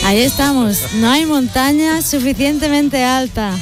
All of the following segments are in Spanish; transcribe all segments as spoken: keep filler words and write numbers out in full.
Ahí estamos, no hay montaña suficientemente alta.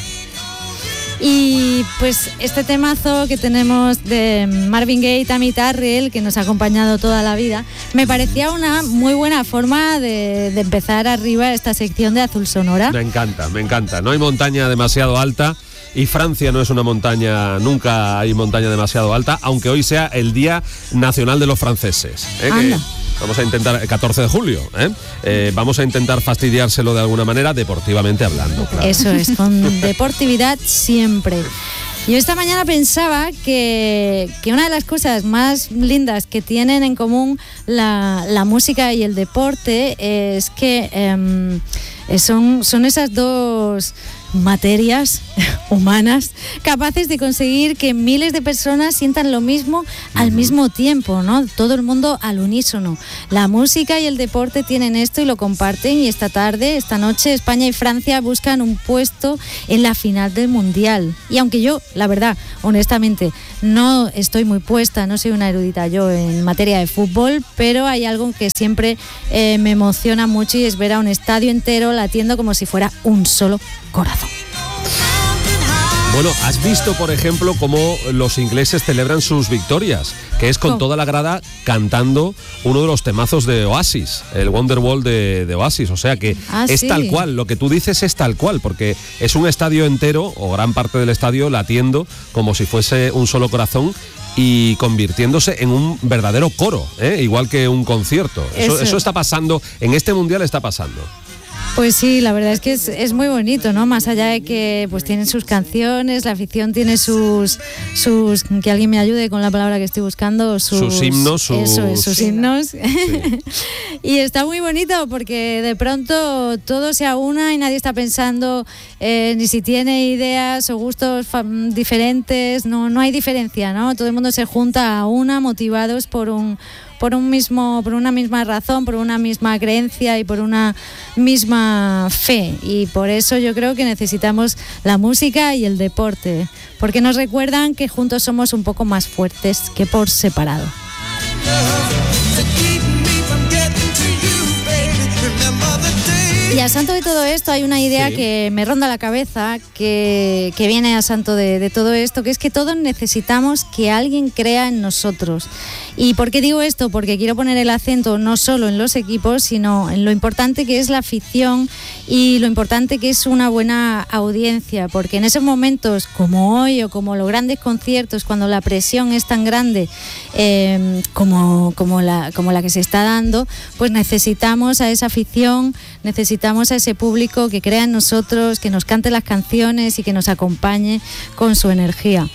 Y pues este temazo que tenemos de Marvin Gaye y Tammy Terrell, que nos ha acompañado toda la vida, me parecía una muy buena forma de, de empezar arriba esta sección de Azul Sonora. Me encanta, me encanta. No hay montaña demasiado alta y Francia no es una montaña, nunca hay montaña demasiado alta, aunque hoy sea el Día Nacional de los Franceses. ¿eh? Que vamos a intentar, catorce de julio, ¿eh? Eh, vamos a intentar fastidiárselo de alguna manera, deportivamente hablando. Claro. Eso es, con deportividad siempre. Yo esta mañana pensaba que, que una de las cosas más lindas que tienen en común la, la música y el deporte es que eh, son, son esas dos materias humanas capaces de conseguir que miles de personas sientan lo mismo al mismo tiempo, ¿no? Todo el mundo al unísono. La música y el deporte tienen esto y lo comparten, y esta tarde, esta noche, España y Francia buscan un puesto en la final del Mundial. Y aunque yo, la verdad, honestamente, no estoy muy puesta, no soy una erudita yo en materia de fútbol, pero hay algo que siempre eh, me emociona mucho, y es ver a un estadio entero latiendo como si fuera un solo corazón. Bueno, ¿has visto, por ejemplo, cómo los ingleses celebran sus victorias? Que es con ¿Cómo? toda la grada cantando uno de los temazos de Oasis, el Wonderwall de, de Oasis. O sea que ah, es sí. tal cual, lo que tú dices es tal cual, porque es un estadio entero, o gran parte del estadio, latiendo como si fuese un solo corazón y convirtiéndose en un verdadero coro, ¿eh? Igual que un concierto. Eso, eso. eso está pasando, en este Mundial está pasando. Pues sí, la verdad es que es, es muy bonito, ¿no? Más allá de que pues tienen sus canciones, la afición tiene sus, sus que alguien me ayude con la palabra que estoy buscando, sus, sus himnos, sus, eso es, sus himnos. Sí. Y está muy bonito porque de pronto todo se aúna y nadie está pensando eh, ni si tiene ideas o gustos fam- diferentes, no, no hay diferencia, ¿no? Todo el mundo se junta a una, motivados por un por un mismo, por una misma razón, por una misma creencia y por una misma fe. Y por eso yo creo que necesitamos la música y el deporte, porque nos recuerdan que juntos somos un poco más fuertes que por separado. Y a santo de todo esto hay una idea sí. que me ronda la cabeza, que, que viene a santo de, de todo esto, que es que todos necesitamos que alguien crea en nosotros. ¿Y por qué digo esto? Porque quiero poner el acento no solo en los equipos, sino en lo importante que es la afición y lo importante que es una buena audiencia, porque en esos momentos como hoy o como los grandes conciertos, cuando la presión es tan grande eh, como, como, la, como la que se está dando, pues necesitamos a esa afición, necesitamos a ese público que crea en nosotros, que nos cante las canciones y que nos acompañe con su energía.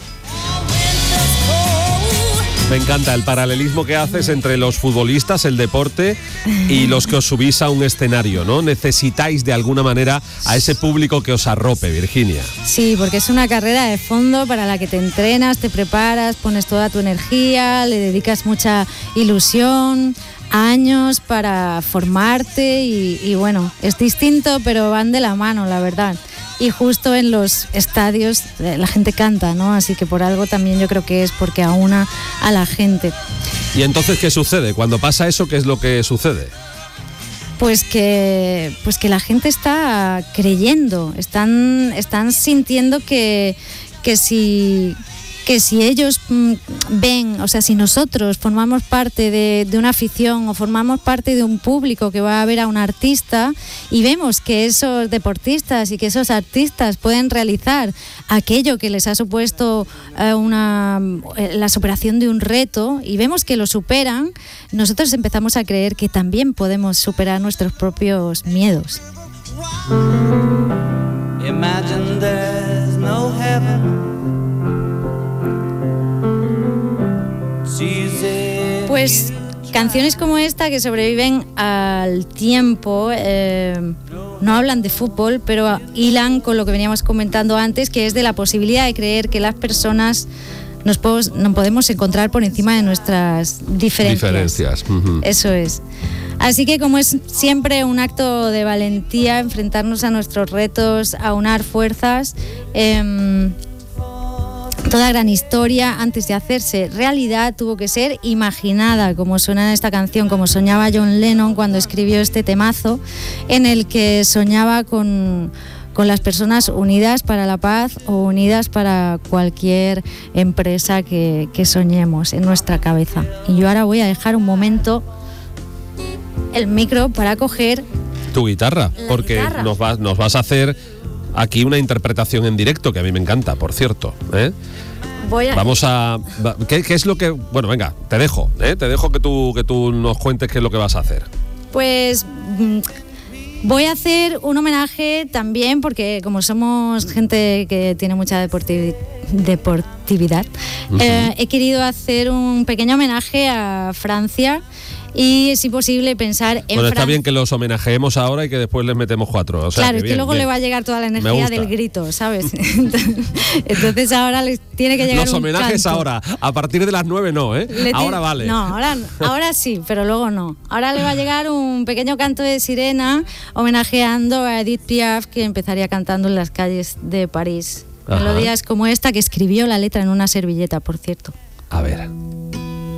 Me encanta el paralelismo que haces entre los futbolistas, el deporte y los que os subís a un escenario, ¿no? Necesitáis de alguna manera a ese público que os arrope, Virginia. Sí, porque es una carrera de fondo para la que te entrenas, te preparas, pones toda tu energía, le dedicas mucha ilusión, años para formarte y, y bueno, es distinto, pero van de la mano, la verdad. Y justo en los estadios la gente canta, ¿no? Así que por algo también yo creo que es porque aúna a la gente. ¿Y entonces qué sucede? Cuando pasa eso, ¿qué es lo que sucede? Pues que, pues que la gente está creyendo, están, están sintiendo que, que si... que si ellos mmm, ven, o sea, si nosotros formamos parte de, de una afición o formamos parte de un público que va a ver a un artista y vemos que esos deportistas y que esos artistas pueden realizar aquello que les ha supuesto eh, una, la superación de un reto y vemos que lo superan, nosotros empezamos a creer que también podemos superar nuestros propios miedos. Imagine there's no heaven. Pues canciones como esta que sobreviven al tiempo eh, no hablan de fútbol, pero hilan con lo que veníamos comentando antes, que es de la posibilidad de creer que las personas nos, podemos, nos podemos encontrar por encima de nuestras diferencias. Diferencias. Uh-huh. Eso es. Así que como es siempre un acto de valentía enfrentarnos a nuestros retos, aunar fuerzas, eh, Toda gran historia, antes de hacerse realidad, tuvo que ser imaginada, como suena en esta canción, como soñaba John Lennon cuando escribió este temazo, en el que soñaba con, con las personas unidas para la paz o unidas para cualquier empresa que, que soñemos en nuestra cabeza. Y yo ahora voy a dejar un momento el micro para coger tu guitarra, porque guitarra. Nos, vas, nos vas a hacer aquí una interpretación en directo, que a mí me encanta, por cierto, ¿eh? Voy a... Vamos a... ¿qué, ¿Qué es lo que...? Bueno, venga, te dejo, ¿eh? Te dejo que tú, que tú nos cuentes qué es lo que vas a hacer. Pues voy a hacer un homenaje también, porque como somos gente que tiene mucha deportivi- deportividad, uh-huh. eh, he querido hacer un pequeño homenaje a Francia. Y si posible pensar en Bueno, está Fran... bien que los homenajeemos ahora y que después les metemos cuatro. O sea, claro, que es bien, que luego bien. le va a llegar toda la energía del grito, ¿sabes? Entonces ahora les tiene que llegar los un homenajes canto. ahora, a partir de las nueve no, ¿eh? Le ahora ti... vale. No, ahora, ahora sí, pero luego no. Ahora le va a llegar un pequeño canto de sirena homenajeando a Edith Piaf, que empezaría cantando en las calles de París. Ajá. Melodías como esta, que escribió la letra en una servilleta, por cierto. A ver.